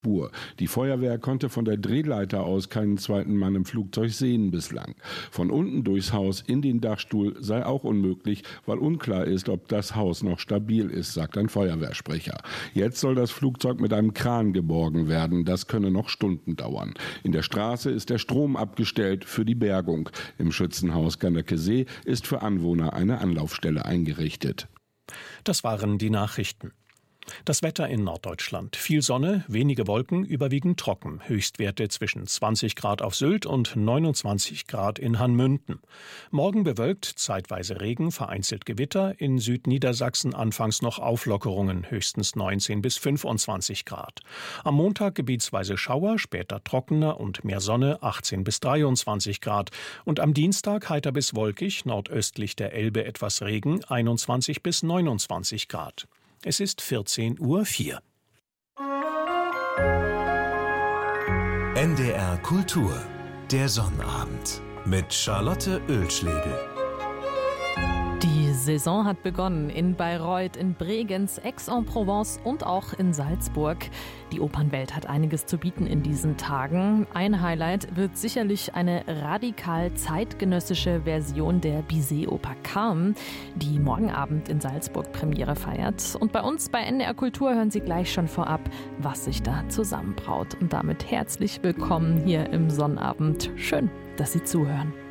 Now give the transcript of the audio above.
Spur. Die Feuerwehr konnte von der Drehleiter aus keinen zweiten Mann im Flugzeug sehen bislang. Von unten durchs Haus in den Dachstuhl sei auch unmöglich, weil unklar ist, ob das Haus noch stabil ist, sagt ein Feuerwehrsprecher. Jetzt soll das Flugzeug mit einem Kran geborgen werden. Das könne noch Stunden dauern. In der Straße ist der Strom abgestellt für die Bergung. Im Schützenhaus Ganderkesee ist für Anwohner eine Anlaufstelle eingerichtet. Das waren die Nachrichten. Das Wetter in Norddeutschland. Viel Sonne, wenige Wolken, überwiegend trocken. Höchstwerte zwischen 20 Grad auf Sylt und 29 Grad in Hanmünden. Morgen bewölkt, zeitweise Regen, vereinzelt Gewitter. In Südniedersachsen anfangs noch Auflockerungen, höchstens 19 bis 25 Grad. Am Montag gebietsweise Schauer, später trockener und mehr Sonne, 18 bis 23 Grad. Und am Dienstag heiter bis wolkig, nordöstlich der Elbe etwas Regen, 21 bis 29 Grad. Es ist 14:04 Uhr. NDR Kultur, der Sonnabend mit Charlotte Oelschlegel. Die Saison hat begonnen in Bayreuth, in Bregenz, Aix-en-Provence und auch in Salzburg. Die Opernwelt hat einiges zu bieten in diesen Tagen. Ein Highlight wird sicherlich eine radikal zeitgenössische Version der Bizet-Oper Carmen, die morgen Abend in Salzburg Premiere feiert. Und bei uns bei NDR Kultur hören Sie gleich schon vorab, was sich da zusammenbraut. Und damit herzlich willkommen hier im Sonnabend. Schön, dass Sie zuhören.